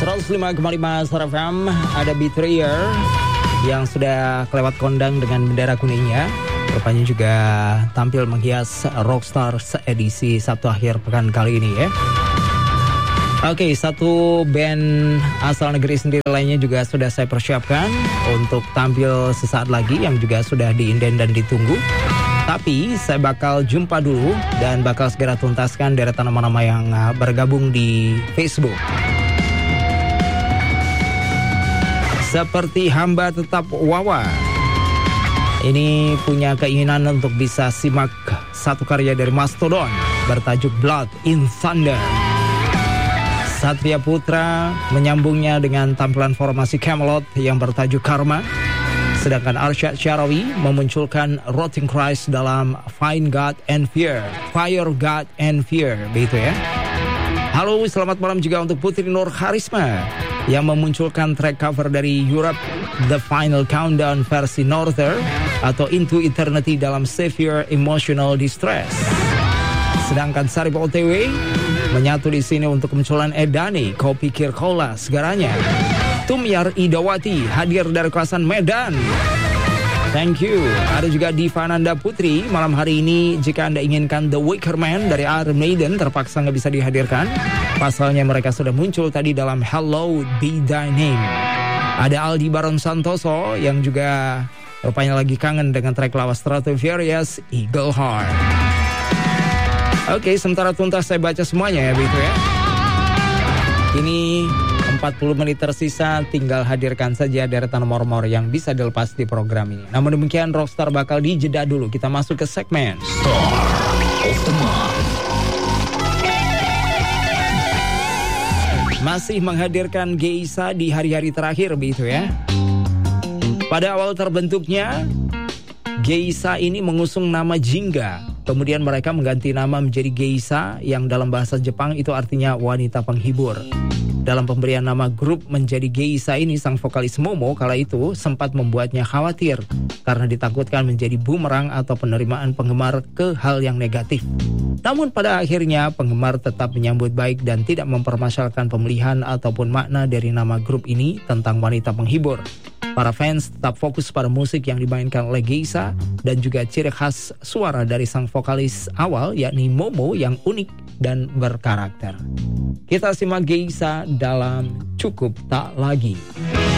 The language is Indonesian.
105,5 Star FM. Ada Betrayer yang sudah kelewat kondang dengan bendera kuningnya. Rupanya juga tampil menghias Rockstars edisi Sabtu akhir pekan kali ini ya. Oke, satu band asal negeri sendiri lainnya juga sudah saya persiapkan untuk tampil sesaat lagi yang juga sudah diinden dan ditunggu. Tapi saya bakal jumpa dulu dan bakal segera tuntaskan deretan nama-nama yang bergabung di Facebook. Seperti Hamba Tetap Wawa. Ini punya keinginan untuk bisa simak satu karya dari Mastodon bertajuk Blood in Thunder. Satria Putra menyambungnya dengan tampilan formasi Camelot yang bertajuk Karma. Sedangkan Arsyad Syarawi memunculkan Rotting Christ dalam Find God and Fear. Fire God and Fear, begitu ya. Halo, selamat malam juga untuk Putri Nur Harisma yang memunculkan track cover dari Europe, The Final Countdown versi Northern atau Into Eternity dalam Severe Emotional Distress. Sedangkan Sarip OTW menyatu di sini untuk kemunculan Edani, Kau Pikir Kaulah Segaranya. Tumyar Idawati hadir dari kawasan Medan. Thank you. Ada juga Diva Nanda Putri malam hari ini. Jika Anda inginkan The Wicker Man dari Iron Maiden terpaksa nggak bisa dihadirkan. Pasalnya mereka sudah muncul tadi dalam Hello Be Thy Name. Ada Aldi Baron Santoso yang juga rupanya lagi kangen dengan track lawas Stratofurious Eagle Heart. Oke, sementara tuntas saya baca semuanya ya begitu ya. Ini 40 menit tersisa, tinggal hadirkan saja deretan nomor-nomor yang bisa dilepas di program ini. Namun demikian Rockstar bakal dijeda dulu. Kita masuk ke segmen Star of the Month. Masih menghadirkan Geisha di hari-hari terakhir begitu ya. Pada awal terbentuknya Geisha ini mengusung nama Jinga. Kemudian mereka mengganti nama menjadi Geisha yang dalam bahasa Jepang itu artinya wanita penghibur. Dalam pemberian nama grup menjadi Geisha ini, sang vokalis Momo kala itu sempat membuatnya khawatir karena ditakutkan menjadi bumerang atau penerimaan penggemar ke hal yang negatif. Namun pada akhirnya penggemar tetap menyambut baik dan tidak mempermasalahkan pemilihan ataupun makna dari nama grup ini tentang wanita penghibur. Para fans tetap fokus pada musik yang dimainkan oleh Geisha dan juga ciri khas suara dari sang vokalis awal yakni Momo yang unik dan berkarakter. Kita simak Geisha dalam Cukup Tak Lagi.